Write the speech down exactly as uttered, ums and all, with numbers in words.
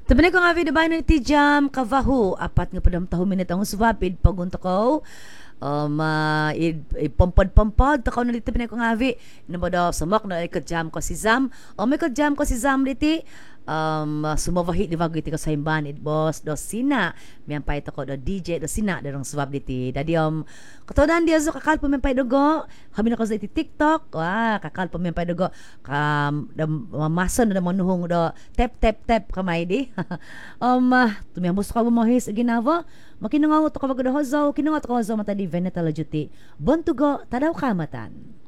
Tabi ko nga video ba na ti Jam Kavahu, apat nga padam taho minute ang swapid pagunta ko. Um, uh, ipampad-pampad takaw na dito pinay ko nga vi na ba daw sumak na ikad-jam ko si Zam o may ikad-jam ko si Zam diti um, uh, sumavahi di ba giti ko sa himban it boss do sina miyan pa ito ko do D J do sina darong swab diti dadi um katodan dia so kakal pa miyan pa dugo kami na ko sa iti TikTok wah kakal pa miyan pa dugo kam da mamason na manuhong do tap tap tap kamay di um uh, tumiyambos ka mo his ginawa makinangaw to ka magdahozaw kinangaw to ka sa mata di venetala juti bontugo tadaw kamatan.